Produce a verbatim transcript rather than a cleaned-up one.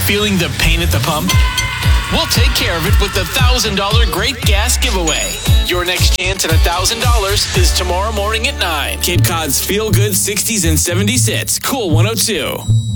Feeling the pain at the pump? We'll take care of it with the one thousand dollars Great Gas Giveaway. Your next chance at one thousand dollars is tomorrow morning at nine. Cape Cod's Feel Good sixties and seventies hits. Cool one oh two.